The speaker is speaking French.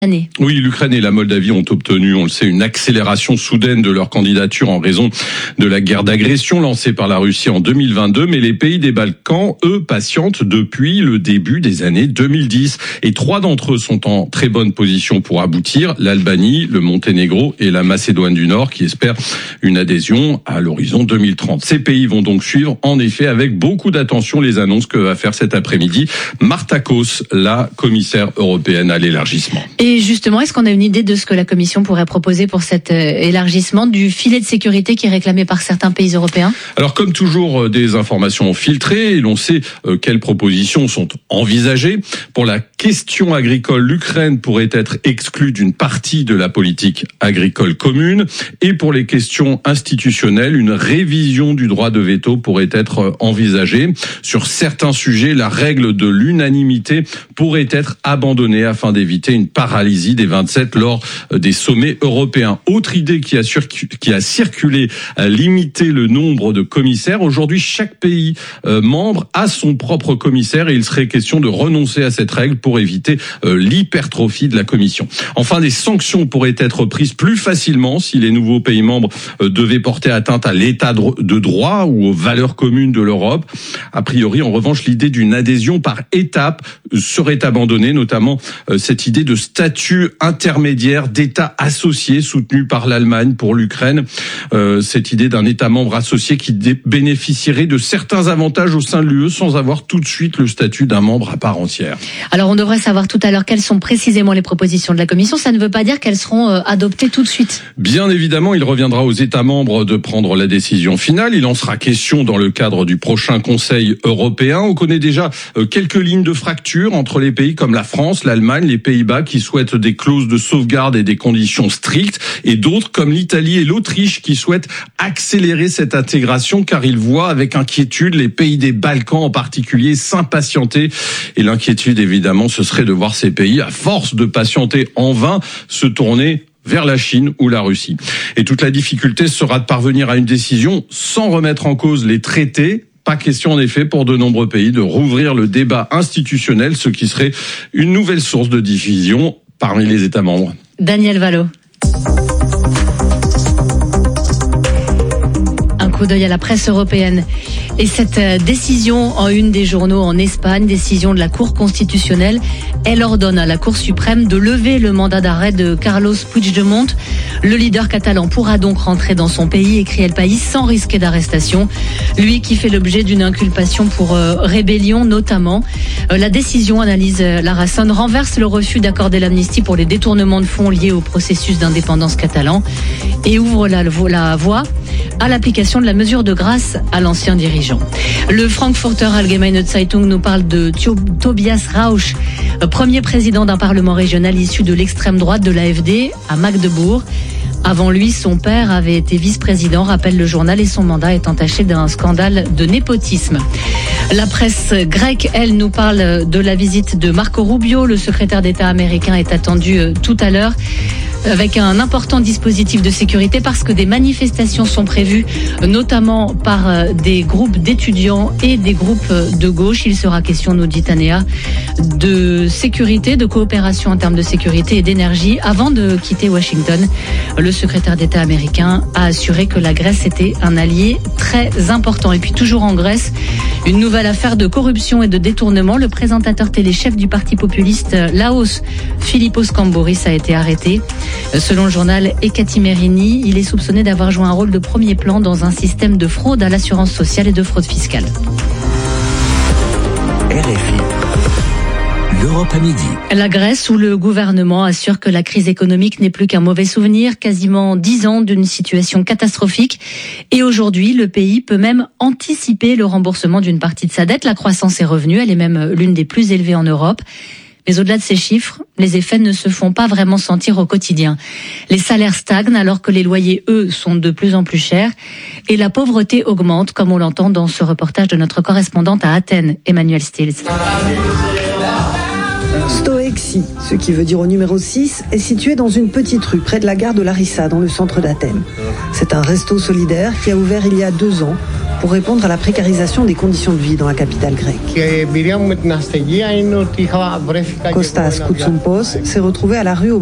année. Oui, l'Ukraine et la Moldavie ont obtenu, on le sait, une accélération soudaine de leur candidature en raison de la guerre d'agression lancée par la Russie en 2022. Mais les pays des Balkans, eux, patientent depuis le début des années 2010. Et 3 d'entre eux sont en très bonne position pour aboutir. L'Albanie, le Monténégro et la Macédoine du Nord qui espèrent une adhésion à l'horizon 2030. Ces pays vont donc suivre, en effet, avec beaucoup d'attention les annonces que va faire cet après-midi Marta Kos, la commissaire européenne à l'élargissement. Et justement, est-ce qu'on a une idée de ce que la Commission pourrait proposer pour cet élargissement du filet de sécurité qui est réclamé par certains pays européens ? Alors, comme toujours, des informations filtrées, et l'on sait quelles propositions sont envisagées. Pour la question agricole, l'Ukraine pourrait être exclue d'une partie de la politique agricole commune. Et pour les questions institutionnelles, une révision du droit de veto pourrait être envisagée. Sur certains sujets, la règle de l'unanimité pourrait être abandonnée afin d'éviter une paralysie des 27 lors des sommets européens. Autre idée qui a circulé, limiter le nombre de commissaires. Aujourd'hui, chaque pays membre a son propre commissaire et il serait question de renoncer à cette règle pour éviter l'hypertrophie de la Commission. Enfin, des sanctions pourraient être prises plus facilement si les nouveaux pays membres devaient porter atteinte à l'état de droit ou aux valeurs communes de l'Europe. A priori, en revanche, l'idée d'une adhésion par étapes serait abandonnée, notamment cette idée de statut intermédiaire d'État associé soutenu par l'Allemagne pour l'Ukraine. Cette idée d'un État membre associé qui bénéficierait de certains avantages au sein de l'UE sans avoir tout de suite le statut d'un membre à part entière. Alors on devrait savoir tout à l'heure quelles sont précisément les propositions de la Commission. Ça ne veut pas dire qu'elles seront adoptées tout de suite. Bien évidemment, il reviendra aux États membres de prendre la décision finale. Il en sera question dans le cadre du prochain Conseil européen. On connaît déjà quelques lignes de fracture entre les pays comme la France, l'Allemagne, les Pays-Bas qui souhaitent des clauses de sauvegarde et des conditions strictes, et d'autres comme l'Italie et l'Autriche qui souhaitent accélérer cette intégration car ils voient avec inquiétude les pays des Balkans en particulier s'impatienter. Et l'inquiétude évidemment ce serait de voir ces pays, à force de patienter en vain, se tourner vers la Chine ou la Russie. Et toute la difficulté sera de parvenir à une décision sans remettre en cause les traités. Pas question en effet pour de nombreux pays de rouvrir le débat institutionnel, ce qui serait une nouvelle source de division parmi les États membres. Daniel Valo. Un coup d'œil à la presse européenne. Et cette décision en une des journaux en Espagne, décision de la Cour constitutionnelle, elle ordonne à la Cour suprême de lever le mandat d'arrêt de Carlos Puigdemont. Le leader catalan pourra donc rentrer dans son pays, écrit El País, sans risquer d'arrestation. Lui qui fait l'objet d'une inculpation pour rébellion notamment. La décision, analyse Lara Son, renverse le refus d'accorder l'amnistie pour les détournements de fonds liés au processus d'indépendance catalan et ouvre la voie à l'application de la mesure de grâce à l'ancien dirigeant. Le Frankfurter Allgemeine Zeitung nous parle de Tobias Rauch, premier président d'un parlement régional issu de l'extrême droite de l'AfD à Magdebourg. Avant lui, son père avait été vice-président, rappelle le journal, et son mandat est entaché d'un scandale de népotisme. La presse grecque, elle, nous parle de la visite de Marco Rubio. Le secrétaire d'État américain est attendu tout à l'heure avec un important dispositif de sécurité parce que des manifestations sont prévues, notamment par des groupes d'étudiants et des groupes de gauche. Il sera question, nous dit Tanea, de sécurité, de coopération en termes de sécurité et d'énergie. Avant de quitter Washington, le secrétaire d'État américain a assuré que la Grèce était un allié très important. Et puis toujours en Grèce, une nouvelle affaire de corruption et de détournement. Le présentateur télé-chef du parti populiste Laos, Philippos Kambouris, a été arrêté. Selon le journal Ekatimerini, il est soupçonné d'avoir joué un rôle de premier plan dans un système de fraude à l'assurance sociale et de fraude fiscale. RFI, l'Europe à midi. La Grèce, où le gouvernement assure que la crise économique n'est plus qu'un mauvais souvenir, quasiment 10 ans d'une situation catastrophique. Et aujourd'hui, le pays peut même anticiper le remboursement d'une partie de sa dette. La croissance est revenue, elle est même l'une des plus élevées en Europe. Mais au-delà de ces chiffres, les effets ne se font pas vraiment sentir au quotidien. Les salaires stagnent alors que les loyers, eux, sont de plus en plus chers. Et la pauvreté augmente, comme on l'entend dans ce reportage de notre correspondante à Athènes, Emmanuel Stills. Stoexi, ce qui veut dire au numéro 6, est situé dans une petite rue près de la gare de Larissa, dans le centre d'Athènes. C'est un resto solidaire qui a ouvert il y a 2 ans pour répondre à la précarisation des conditions de vie dans la capitale grecque. Kostas Koutsompos s'est retrouvé à la rue au